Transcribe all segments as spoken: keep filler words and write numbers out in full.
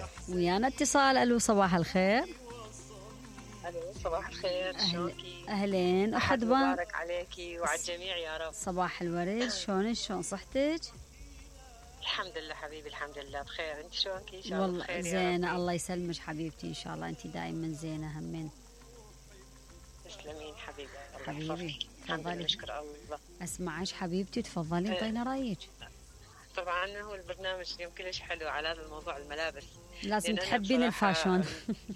ويانا اتصال. الو صباح الخير. الو صباح الخير، شلونكي؟ اهلين أحد اخت بان. مبارك عليكي وعلى الجميع يا رب. صباح الورد، شلونك؟ شلون صحتك؟ الحمد لله حبيبي، الحمد لله بخير. انت شلونكي؟ ان شاء الله والله بخير يا زينة، رب. الله يسلمك حبيبتي، ان شاء الله انت دائما زينة همين. تسلمين حبيبي، الله حبيبي يحفظك. الحمد لله، تفضلي. نشكر الله. اسمعش حبيبتي، تفضلي انطينا رايك. طبعا هو البرنامج اليوم كلش حلو على هذا الموضوع، الملابس. لازم لأن أنا تحبين بصراحة- الفاشون.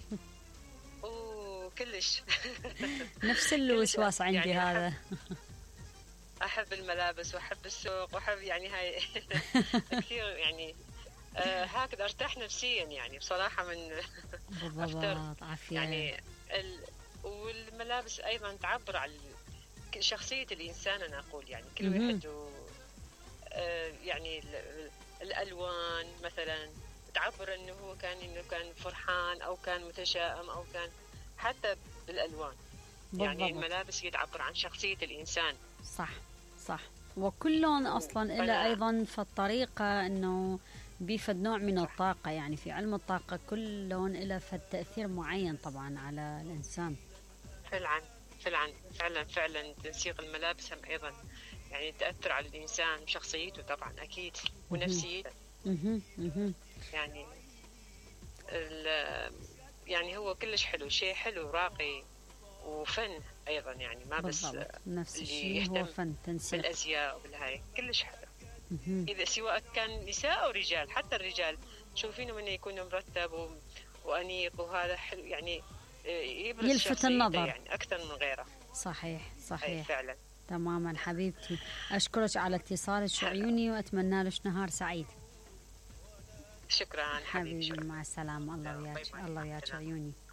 اوه كلش. نفس الوسواس عندي يعني هذا. احب الملابس واحب السوق واحب يعني هاي كثير يعني. آه هكذا ارتاح نفسيا يعني بصراحه من بالضبط، عافية. يعني ال... والملابس ايضا تعبر عن شخصيه الانسان. انا اقول يعني كل مهم. واحد و... آه يعني ال... الالوان مثلا تعبر انه هو كان انه كان فرحان او كان متشائم او كان حتى بالالوان. يعني بالضبط. الملابس هي تعبر عن شخصيه الانسان. صح صح. وكل لون اصلا له فأنا- ايضا في الطريقه انه بيفد نوع من الطاقه، يعني في علم الطاقه كل لون له فد تاثير معين طبعا على الانسان. فعلا فعلا فعلا فعلا تنسيق الملابس هم ايضا يعني تاثر على الانسان وشخصيته طبعا اكيد ونفسيته. اها اها. يعني يعني هو كلش حلو، شيء حلو راقي وفن ايضا، يعني ما بس بالضبط، نفس اللي الشيء يهتم هو فن تنسيق بالازياء وبالهاي كلش حلو. مهم. اذا سواء كان نساء او رجال، حتى الرجال تشوفينه من يكون مرتب و... وانيق وهذا حلو يعني يبرز يلفت شخصيته النظر. يعني اكثر من غيره. صحيح اي صحيح. فعلا. تماما حبيبتي، اشكرك على اتصالك عيوني واتمنى لك نهار سعيد. شكرا حبيبي، حبيبي شكرا. مع السلامه. الله باي وياك، باي. الله وياك عيوني.